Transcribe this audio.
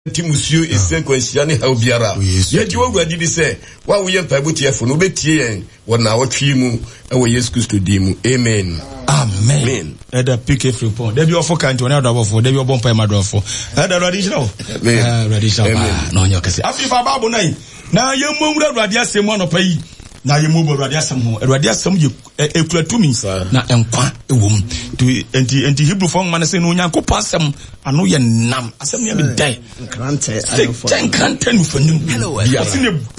Timusio is sequentiani Helbiara. Yet you already say, while we are Pabutia for no betie, what now Chimu, and we excuse to Dimu. Amen. Amen. At the PK free point. There be offer country on our for, there be a bomb by my door for. At the radical. Radical. No, you can say, I feel Babu nine. Now you move Radia Simon of pay. Now you move Radia some you a to me, sir. Now, and a woman to anti Hebrew form man say, no, Yanko pass them. I know you're numb. I said, me die. Can't tell for hello.